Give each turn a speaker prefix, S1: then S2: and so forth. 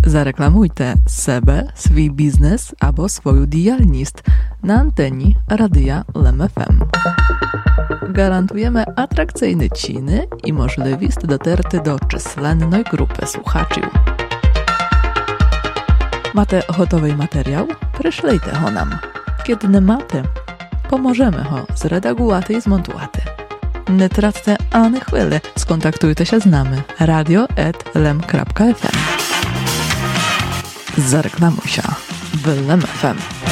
S1: Zareklamujte себе, свій бізнес або свою діяльність на anteni Radia LEM FM. Гарантуємо атракційні ціни і можливість дотерти до численної групи слухачів. Мате готовий матеріал? Пришлійте го нам. Kiedy не мате, поможемо го зредагувати і змонтувати. Не тратьте ані хвилі, сконтактуйтеся з нами. radio@lem.fm. Zareklamuj się w LEM FM.